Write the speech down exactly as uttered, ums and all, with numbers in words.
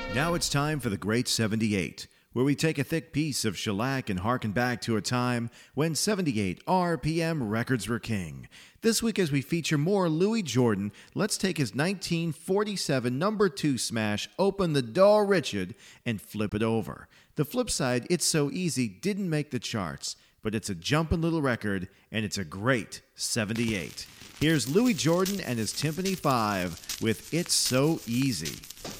Now it's time for the Great seventy-eight, where we take a thick piece of shellac and harken back to a time when seventy-eight R P M records were king. This week, as we feature more Louis Jordan, let's take his nineteen forty-seven number two smash, Open the Door Richard, and flip it over. The flip side, It's So Easy, didn't make the charts, but it's a jumpin' little record, and it's a great seventy-eight. Here's Louis Jordan and his Timpani five with It's So Easy.